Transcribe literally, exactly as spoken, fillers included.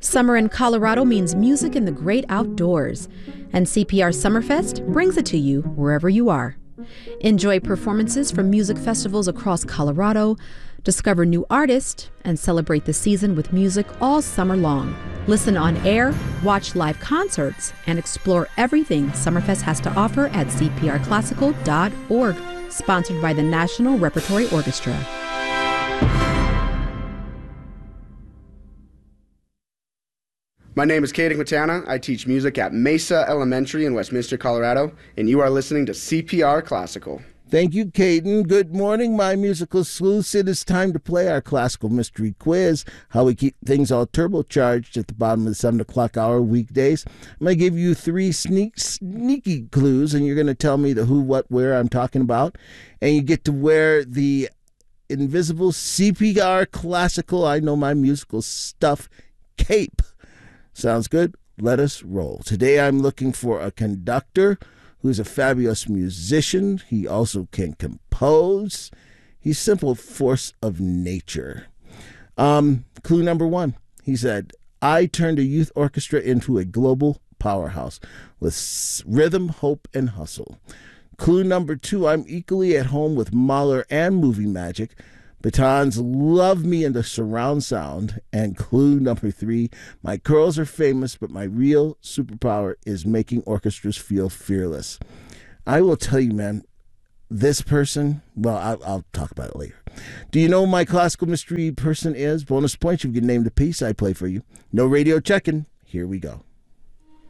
Summer in Colorado means music in the great outdoors, and C P R Summerfest brings it to you wherever you are. Enjoy performances from music festivals across Colorado, discover new artists, and celebrate the season with music all summer long. Listen on air, watch live concerts, and explore everything Summerfest has to offer at c p r classical dot org. Sponsored by the National Repertory Orchestra. My name is Caden Quintana. I teach music at Mesa Elementary in Westminster, Colorado, and you are listening to C P R Classical. Thank you, Caden. Good morning, my musical sleuths. It is time to play our classical mystery quiz, how we keep things all turbocharged at the bottom of the seven o'clock hour weekdays. I'm going to give you three sneak, sneaky clues, and you're going to tell me the who, what, where I'm talking about. And you get to wear the invisible C P R Classical, I know my musical stuff, cape. Sounds good? Let us roll. Today I'm looking for a conductor who's a fabulous musician. He also can compose. He's simple force of nature. Um, clue number one. He said, I turned a youth orchestra into a global powerhouse with rhythm, hope, and hustle. Clue number two. I'm equally at home with Mahler and movie magic. Batons love me in the surround sound. And clue number three, my curls are famous, but my real superpower is making orchestras feel fearless. I will tell you, man, this person, well, I'll, I'll talk about it later. Do you know who my classical mystery person is? Bonus points if you can name the piece I play for you. No radio checking. Here we go.